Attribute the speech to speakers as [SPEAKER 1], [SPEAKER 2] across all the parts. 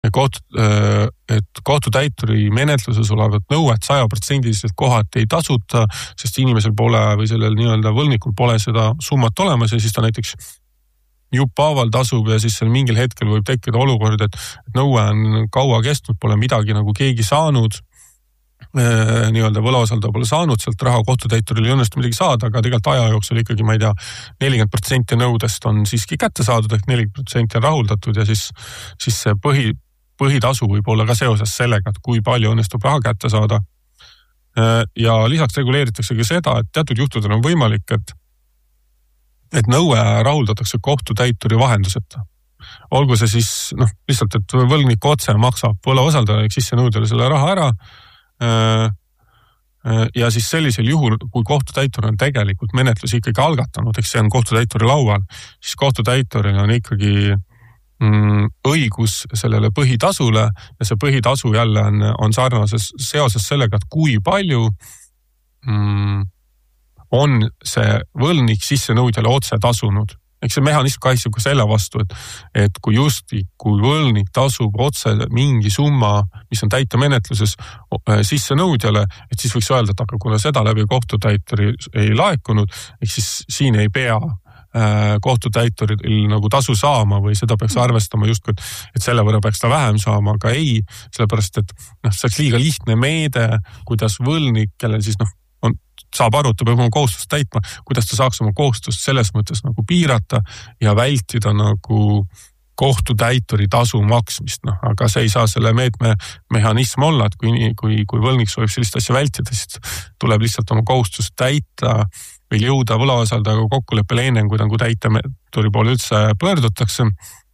[SPEAKER 1] et kohtutäituri menetluses olevat nõuet 100% kohati ei tasuta, sest inimesel pole või sellel nii-öelda võlnikul pole seda summat olemas ja siis ta näiteks juppaaval tasub ja siis seal mingil hetkel võib tekkida olukord, et nõue on kaua kestnud, pole midagi nagu keegi saanud, nii-öelda võlaosaldaja pole saanud, sealt raha kohtutäituril ei õnnestu midagi saada, aga tegelikult aja jooksul ikkagi, ma ei tea, 40% nõudest on siiski kätte saadud, ehk 40% on rahuldatud ja siis see põhitasu võib olla ka seoses sellega, et kui palju õnnestub raha kätte saada. Ja lisaks reguleeritakse ka seda, et teatud juhtudel on võimalik, et nõue rahuldatakse kohtutäituri vahenduseta. Olgu see siis lihtsalt, et võlgnik otse maksab võlaosaldajale ehk sissenõudjale selle raha ära. Ja siis sellisel juhul, kui kohtutäitur on tegelikult menetlus ikkagi algatanud, eks see on kohtutäituri laual, siis kohtutäituril on ikkagi õigus sellele põhitasule ja see põhitasu jälle on sarnases seoses sellega, et kui palju on see võlgnik sissenõudjale otse tasunud. Eks see mehhanism kaitseb ka selle vastu, et kui võlgnik tasub otse mingi summa, mis on täitemenetluses sissenõudjale, et siis võiks öelda, et aga kuna seda läbi kohtutäituri ei laekunud, ehk siis siin ei pea kohtutäituril nagu tasu saama või seda peaks arvestama justkui, et selle võrra peaks ta vähem saama, aga ei, sellepärast, et see oleks liiga lihtne meede, kuidas võlgnik, kellel siis saab aru, et ta peab oma kohustust täitma, kuidas ta saaks oma kohustust selles mõttes nagu piirata ja vältida nagu kohtutäituri tasu maksmist, aga see ei saa selle meetme mehhanism olla, et kui võlgnik soovib sellist asja vältida, siis tuleb lihtsalt oma kohustust täita või jõuda võlaosaldajaga kokkuleppele enne, kui nagu täitemeneturi poole üldse pöördutakse.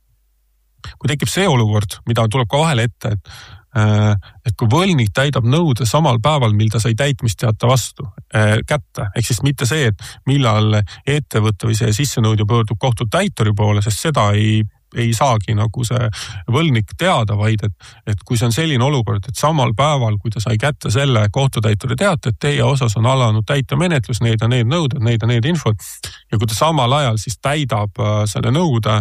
[SPEAKER 1] Kui tekib see olukord, mida tuleb ka vahele ette, et kui võlgnik täidab nõude samal päeval, mil ta sai täitmisteate vastu kätte, ehk siis mitte see, et millal ettevõtte või see sissenõudja pöördub kohtutäituri poole, sest seda ei saagi nagu see võlgnik teada, vaid et kui see on selline olukord, et samal päeval, kui ta sai kätte selle kohtutäituri teate, et teie osas on alanud täitemenetlus, need ja need nõuded, need ja need infod ja kui ta samal ajal siis täidab selle nõude,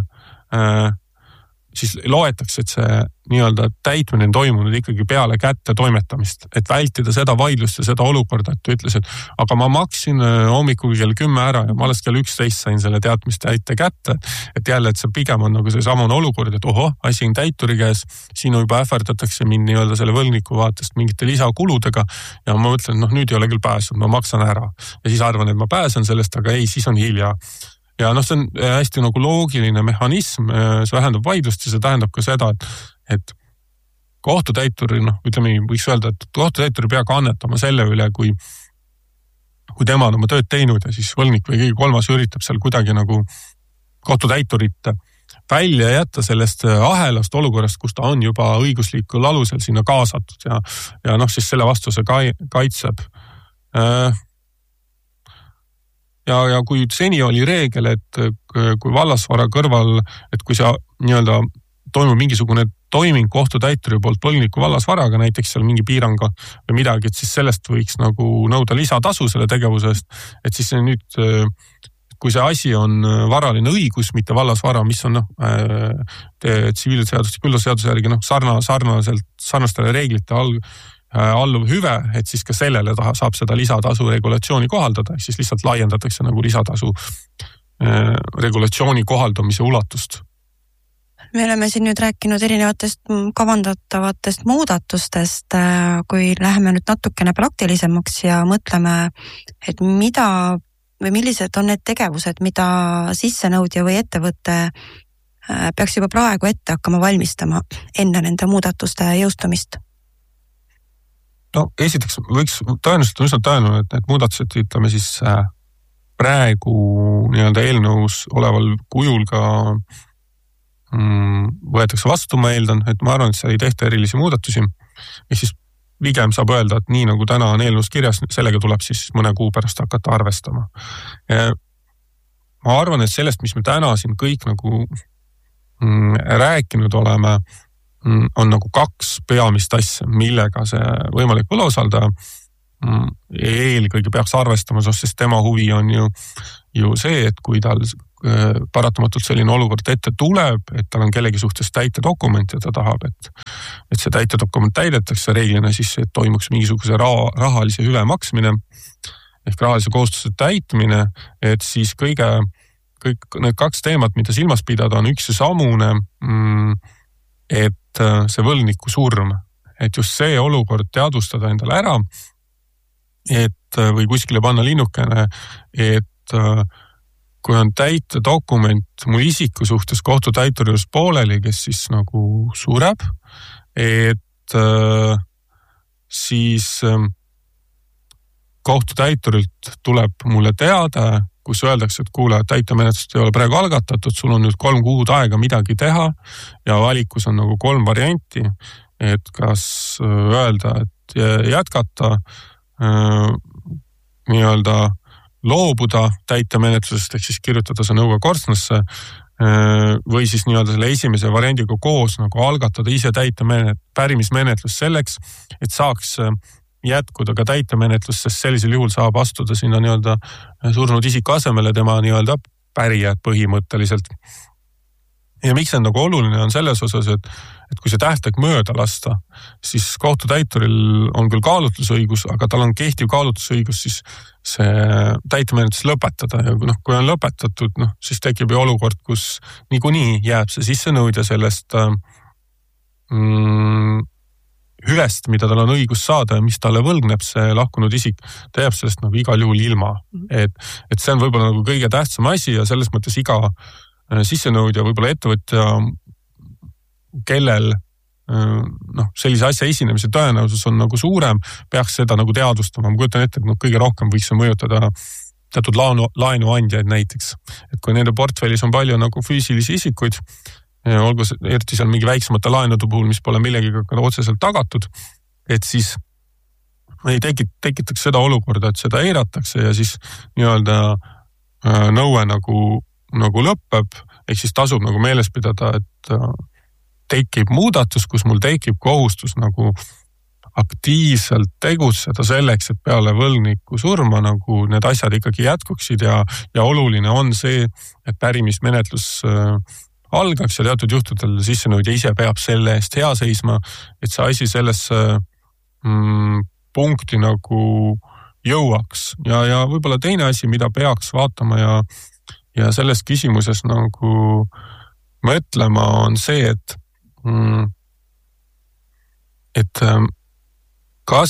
[SPEAKER 1] siis loetakse, et see nii-öelda täitmine on toimunud ikkagi peale kätte toimetamist, et vältida seda vaidlust ja seda olukorda, et ta ütles, et aga ma maksin hommikul kell 10 ära ja ma alles kell 11 sain selle teatmistäite kätte, et jälle, et see pigem on nagu see samune olukord, et asi on täituri käes, siin juba ähvardatakse mind nii-öelda selle võlgniku vaatest mingite lisakuludega ja ma mõtlen, nüüd ei ole küll pääsnud, ma maksan ära ja siis arvan, et ma pääsen sellest, aga ei, siis on hilja. Ja see on hästi nagu loogiline mehhanism, see vähendab vaidlust ja see tähendab ka seda, et kohtutäituri, ütleme, võiks öelda, et kohtutäituri pea kannatama selle üle, kui tema on oma tööd teinud ja siis võlgnik või keegi kolmas üritab seal kuidagi nagu kohtutäiturit välja jätta sellest ahelast olukorrast, kus ta on juba õiguslikul alusel sinna kaasatud ja siis selle vastuse kaitseb. Ja kui seni oli reegel, et kui vallasvara kõrval, et kui see nii-öelda toimub mingisugune toiming kohtutäituri poolt võlgniku vallasvaraga, näiteks seal mingi piiranga või midagi, et siis sellest võiks nagu nõuda lisatasu selle tegevusest, et siis nüüd, kui see asi on varaline õigus, mitte vallasvara, mis on tsiviilseadustiku üldseaduse järgi sarnastele reeglite alluv hüve, et siis ka sellele saab seda lisatasu regulatsiooni kohaldada, siis lihtsalt laiendatakse nagu lisatasu regulatsiooni kohaldamise ulatust.
[SPEAKER 2] Me oleme siin nüüd rääkinud erinevatest kavandatavatest muudatustest, kui läheme nüüd natukene praktilisemaks ja mõtleme, et mida või millised on need tegevused, mida sissenõudja või ettevõte peaks juba praegu ette hakkama valmistama enne nende muudatuste jõustumist?
[SPEAKER 1] Esiteks võiks tõenäoliselt on üsna tõenäoline, et need muudatused, ütleme siis praegu nii-öelda eelnõus oleval kujul ka võetakse vastu, ma eeldan, et ma arvan, et seal ei tehta erilisi muudatusi. Ja siis pigem saab öelda, et nii nagu täna on eelnõus kirjas, sellega tuleb siis mõne kuu pärast hakata arvestama. Ma arvan, et sellest, mis me täna siin kõik nagu rääkinud oleme, on nagu kaks peamist asja, millega see võimalik võlaosaldaja eelkõige peaks arvestama, sest tema huvi on ju see, et kui tal paratamatult selline olukord ette tuleb, et tal on kellegi suhtes täitedokument ja ta tahab, et see täitedokument täidetakse reeglina siis, et toimuks mingisuguse rahalise hüve maksmine ehk rahalise kohustuse täitmine, et siis kõik need kaks teemat, mida silmas pidada, on üks ja samune, et see võlgniku surm, et just see olukord teadvustada endale ära, et või kuskile panna linnukene, et kui on täitedokument mu isiku suhtes kohtutäituri juures pooleli, kes siis nagu sureb, et siis kohtutäiturilt tuleb mulle teada, kus öeldakse, et kuule, täitemenetlust ei ole praegu algatatud, sul on nüüd 3 kuud aega midagi teha ja valikus on nagu 3 varianti, et kas öelda, et jätkata, nii-öelda loobuda täitemenetlusest, ehk siis kirjutada see nõue korstnasse või siis nii-öelda selle esimese variandiga koos nagu algatada ise pärimismenetlus selleks, et saaks jätkuda ka täitemenetlus, sest sellisel juhul saab astuda sinna nii-öelda surnud isiku asemele tema nii-öelda pärijad põhimõtteliselt. Ja miks see nagu oluline on selles osas, et kui see tähtaeg mööda lasta, siis kohtutäituril on küll kaalutlusõigus, aga tal on kehtiv kaalutlusõigus siis see täitemenetlus lõpetada ja kui on lõpetatud, siis tekib ju olukord, kus niikuinii jääb see sissenõudja sellest hüvest, mida tal on õigus saada ja mis talle võlgneb see lahkunud isik, ta jääb sellest nagu igal juhul ilma. Et see on võib-olla nagu kõige tähtsam asi ja selles mõttes iga sissenõudja, võib-olla ettevõtja, kellel sellise asja esinemise tõenäosus on nagu suurem, peaks seda nagu teadvustama. Ma kujutan ette, et kõige rohkem võiks see mõjutada teatud laenuandjaid näiteks. Et kui nende portfellis on palju nagu füüsilisi isikuid, olgu eriti seal mingi väiksemate laenude puhul, mis pole millegiga otseselt tagatud, et siis ei tekitaks seda olukorda, et seda eiratakse ja siis nii-öelda nõue nagu lõpeb, ehk siis tasub nagu meeles pidada, et tekib muudatus, kus mul tekib kohustus nagu aktiivselt tegutseda selleks, et peale võlgniku surma nagu need asjad ikkagi jätkuksid ja oluline on see, et pärimismenetlus algaks ja teatud juhtudel sissenõudja ise peab selle eest hea seisma, et see asi sellesse punkti nagu jõuaks. Ja võib-olla teine asi, mida peaks vaatama ja selles küsimuses nagu mõtlema on see, et kas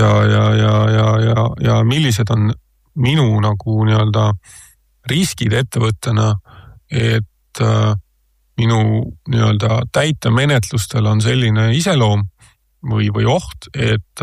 [SPEAKER 1] ja millised on minu nagu nii-öelda riskid ettevõttena, et minu nii-öelda täitemenetlustel on selline iseloom või oht, et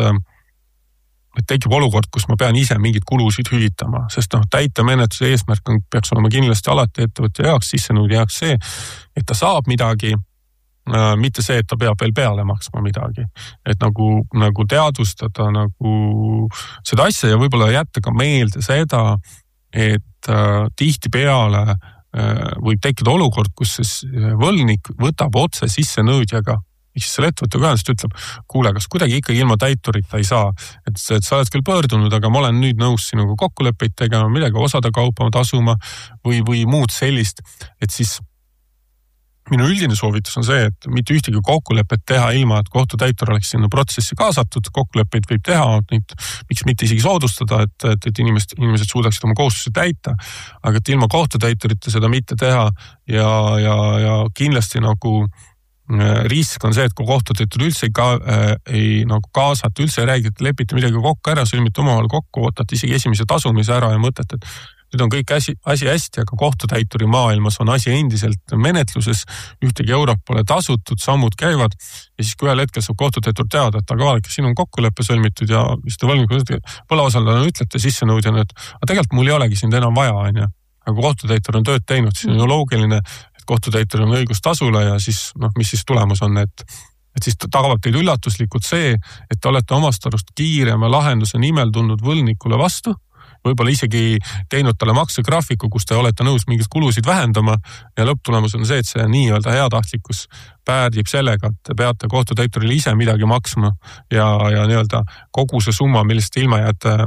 [SPEAKER 1] tekib olukord, kus ma pean ise mingid kulusid hüvitama, sest täitemenetluse eesmärk peaks olema kindlasti alati ettevõtja jaoks, sissenõudja jaoks see, et ta saab midagi, mitte see, et ta peab veel peale maksma midagi. Et nagu teadvustada nagu seda asja ja võib-olla jätta ka meelde seda, et tihtipeale võib tekkida olukord, kus võlgnik võtab otse sissenõudjaga, siis selle ettevõtte ühendust ütleb, kuule, kas kuidagi ikkagi ilma täiturita ei saa, et sa oled küll pöördunud, aga ma olen nüüd nõus sinuga kokkuleppeid tegema, midagi osade kaupa tasuma või muud sellist, et siis minu üldine soovitus on see, et mitte ühtegi kokkulepet teha ilma, et kohtutäitur oleks sinna protsessi kaasatud, kokkuleppeid võib teha, miks mitte isegi soodustada, et inimesed suudaksid oma kohustusi täita, aga et ilma kohtutäiturita seda mitte teha ja kindlasti nagu risk on see, et kui kohtutäitur üldse ei nagu kaasata, üldse ei räägi, et lepite midagi kokku ära, sõlmite omavahel kokku, ootate isegi esimese tasumise ära ja mõtet, et nüüd on kõik asi hästi, aga kohtutäituri maailmas on asi endiselt menetluses, ühtegi eurot pole tasutud, sammud käivad ja siis kui ühel hetkel saab kohtutäitur teada, et aga vaadake, siin on kokkuleppe sõlmitud ja mis te võlausaldajana ütlete sissenõudjana, et tegelikult mul ei olegi sind enam vaja, aga kohtutäitur on tööd teinud, siis on ju loogiline, et kohtutäitur on õigus tasule ja siis mis siis tulemus on, et siis tagab teid üllatuslikult see, et te olete omast arust kiirema lahenduse nimel tulnud võlgnikule vastu, võib-olla isegi teinud talle maksegraafiku, kus te olete nõus mingid kulusid vähendama ja lõpptulemus on see, et see nii-öelda heatahtlikkus päärdib sellega, et te peate kohtutäiturile ise midagi maksma ja nii-öelda kogu see summa, millest ilma jääte,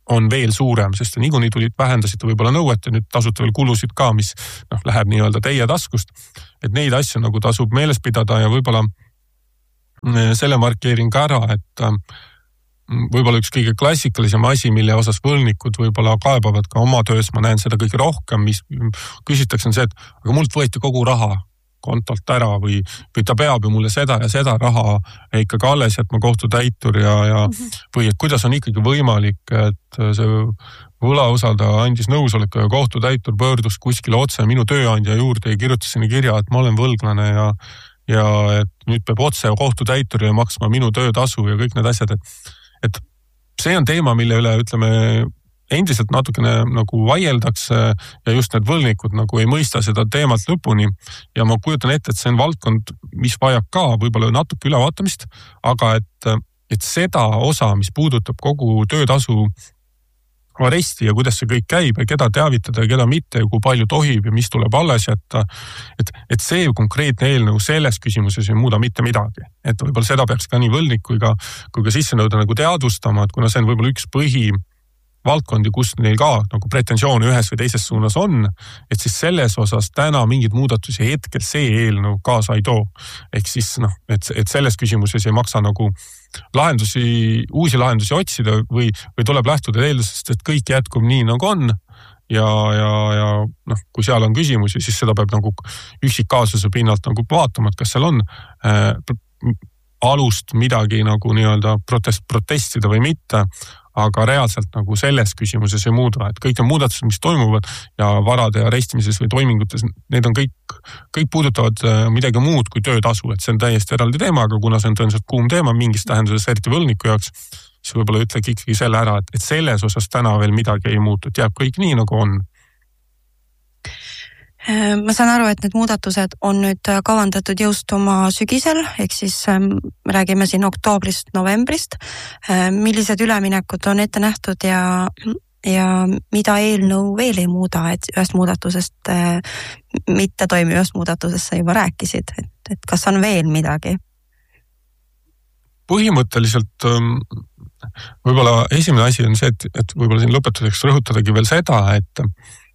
[SPEAKER 1] on veel suurem, sest niikuinii tulid, vähendasite võib-olla nõuet ja nüüd tasute veel kulusid ka, mis läheb nii-öelda teie taskust. Et neid asju nagu tasub meeles pidada ja võib-olla selle markeerin ka ära, et võib-olla üks kõige klassikalisem asi, mille osas võlnikud võib-olla kaebavad ka oma töös, ma näen seda kõige rohkem, mis küsitakse on see, et aga mult võeti kogu raha kontolt ära või ta peab ju mulle seda ja seda raha ikkagi alles jätma kohtutäitur või et kuidas on ikkagi võimalik, et see võlausaldaja andis nõusoleku ja kohtutäitur pöördus kuskile otse minu tööandja juurde ja kirjutas sinna kirja, et ma olen võlglane ja et nüüd peab otse kohtutäiturile maksma minu töötasu ja kõik need asjad, et see on teema, mille üle ütleme endiselt natukene nagu vaieldakse ja just need võlnikud nagu ei mõista seda teemat lõpuni ja ma kujutan ette, et see on valdkond, mis vajab ka võib-olla natuke ülevaatamist, aga et seda osa, mis puudutab kogu töötasu aresti ja kuidas see kõik käib ja keda teavitada ja keda mitte ja kui palju tohib ja mis tuleb alles jätta, et see ju konkreetne eelnõu selles küsimuses ei muuda mitte midagi. Et võib-olla seda peaks ka nii võlnik kui ka sissenõuda nagu teadvustama, et kuna see on võib-olla üks valdkondi, kus neil ka nagu pretensioone ühes või teises suunas on, et siis selles osas täna mingid muudatusi hetkel see eelnõu kaasa ei too. Ehk siis et selles küsimuses ei maksa nagu uusi lahendusi otsida või tuleb lähtuda eeldusest, et kõik jätkub nii nagu on ja kui seal on küsimusi, siis seda peab nagu üksikkaasuse pinnalt nagu vaatama, et kas seal on alust midagi nagu nii-öelda protestida või mitte, aga reaalselt nagu selles küsimuses ei muuda, et kõik on muudatused, mis toimuvad ja varade arestimises või toimingutes, need on kõik puudutavad midagi muud kui töötasu, et see on täiesti eraldi teema, aga kuna see on tõenäoliselt kuum teema mingis tähenduses eriti võlniku jaoks, siis võib-olla ütlegi ikkagi selle ära, et selles osas täna veel midagi ei muutu, et jääb kõik nii nagu on.
[SPEAKER 2] Ma saan aru, et need muudatused on nüüd kavandatud jõustuma sügisel, ehk siis räägime siin oktoobrist, novembrist. Millised üleminekud on ette nähtud ja mida eelnõu veel ei muuda, et ühest muudatusest, mitte toimivast muudatusest sa juba rääkisid, et kas on veel midagi?
[SPEAKER 1] Põhimõtteliselt võib-olla esimene asi on see, et võib-olla siin lõpetuseks rõhutadagi veel seda, et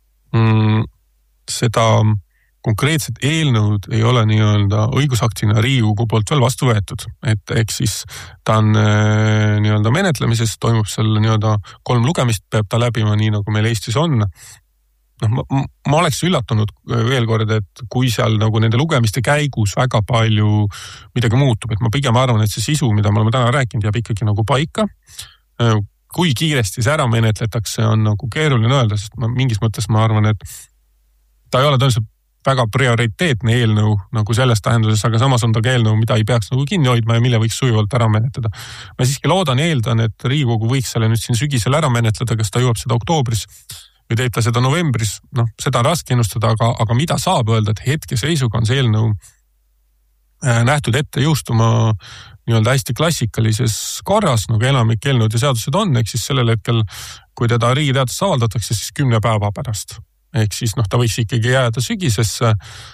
[SPEAKER 1] seda konkreetset eelnõud ei ole nii-öelda õigusaktina Riigikogu poolt veel vastu võetud. Et ehk siis ta on nii-öelda menetlemises, toimub seal nii-öelda 3 lugemist, peab ta läbima nii, nagu meil Eestis on. Ma oleks üllatunud veel kord, et kui seal nagu nende lugemiste käigus väga palju midagi muutub, et ma pigem arvan, et see sisu, mida me oleme täna rääkinud, jääb ikkagi nagu paika. Kui kiiresti see ära menetletakse, on nagu keeruline öelda, sest mingis mõttes ma arvan, et ta ei ole tõenäoliselt väga prioriteetne eelnõu nagu selles tähenduses, aga samas on ta ka eelnõu, mida ei peaks nagu kinni hoidma ja mille võiks sujuvalt ära menetleda. Ma siiski loodan ja eeldan, et Riigikogu võiks selle nüüd siin sügisel ära menetleda, kas ta jõuab seda oktoobris või teeb ta seda novembris. Seda on raske ennustada, aga mida saab öelda, et hetkeseisuga on see eelnõu nähtud ette jõustuma nii-öelda hästi klassikalises korras, nagu enamik eelnõud ja seadused on, ehk siis sellel hetkel, kui teda Riigiteates avaldatakse, siis 10 päeva pärast. Ehk siis ta võiks ikkagi jääda sügisesse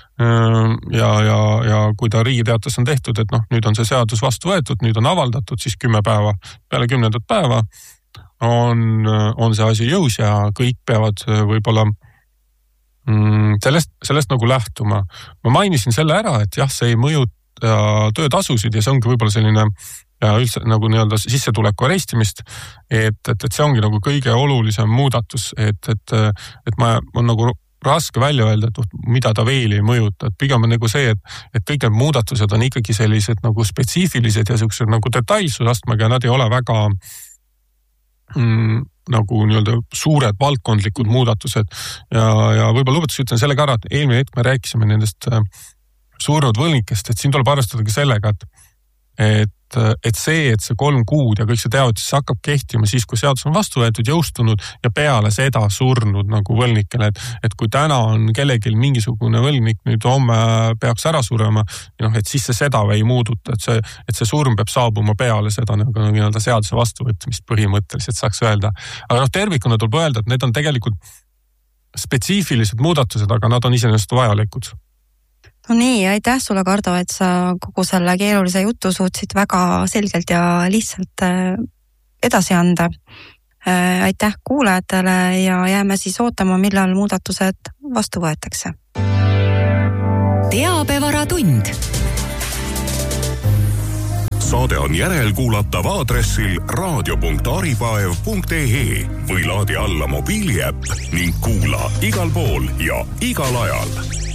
[SPEAKER 1] ja kui ta Riigiteates on tehtud, et nüüd on see seadus vastu võetud, nüüd on avaldatud, siis 10 päeva, peale 10. päeva on see asi jõus ja kõik peavad võib-olla sellest nagu lähtuma. Ma mainisin selle ära, et jah, see ei mõjuta töötasusid ja see ongi võib-olla selline ja üldse nagu nii-öelda sissetuleku arestimist, et see ongi nagu kõige olulisem muudatus, et on nagu raske välja öelda, et mida ta veel ei mõjuta, et pigem on nagu see, et kõik need muudatused on ikkagi sellised nagu spetsiifilised ja sellised nagu detailsusastmega ja nad ei ole väga nagu nii-öelda suured valdkondlikud muudatused ja võib-olla lõpetuseks ütlen selle ka ära, et eelmine hetk me rääkisime nendest surnud võlnikest, et siin tuleb arvestada ka sellega, et see 3 kuud ja kõik see teavitus hakkab kehtima siis, kui seadus on vastu võetud, jõustunud ja peale seda surnud nagu võlnikele, et kui täna on kellelgi mingisugune võlnik nüüd homme peaks ära surema, et siis see seda ei muuduta, et see surm peab saabuma peale seda nagu nii-öelda seaduse vastuvõtmist põhimõtteliselt saaks öelda. Aga tervikuna tuleb öelda, et need on tegelikult spetsiifilised muudatused, aga nad on iseenesest vajalikud.
[SPEAKER 2] No nii, aitäh sulle, Kardo, et sa kogu selle keerulise jutu suutsid väga selgelt ja lihtsalt edasi anda. aitäh kuulajatele ja jääme siis ootama, millal muudatused vastu võetakse.
[SPEAKER 3] Teabevaratund.
[SPEAKER 4] Saade on järelkuulatav aadressil radio.aripaev.ee või laadi alla mobiiliäpp ning kuula igal pool ja igal ajal.